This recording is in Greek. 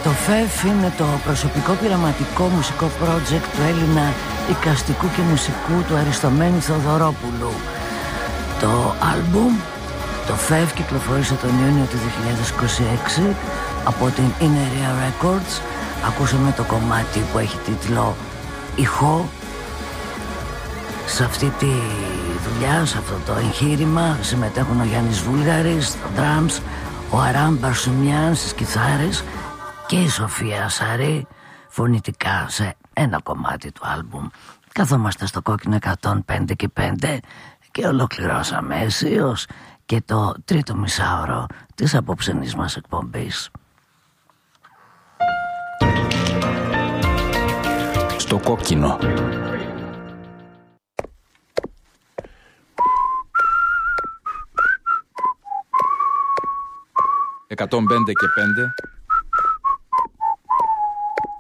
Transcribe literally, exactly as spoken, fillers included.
Το ΦΕΦ είναι το προσωπικό πειραματικό μουσικό project του Έλληνα εικαστικού και μουσικού του Αριστομένη Θεοδωρόπουλου. Το άλμπουμ, το ΦΕΦ, κυκλοφόρησε τον Ιούνιο του δύο χιλιάδες είκοσι έξι από την Ineria Records. Ακούσαμε το κομμάτι που έχει τίτλο «Ηχό». Σε αυτή τη δουλειά, σε αυτό το εγχείρημα συμμετέχουν ο Γιάννης Βούλγαρης στο drums, ο Αράμ Μπαρσουμιάν στις κιθάρες και η Σοφία Σαρή φωνητικά σε ένα κομμάτι του άλμπουμ. Καθόμαστε στο Κόκκινο εκατόν πέντε και πέντε και ολοκληρώσαμε αισίως και το τρίτο μισάωρο της απόψενής μας εκπομπής. Στο Κόκκινο εκατόν πέντε και πέντε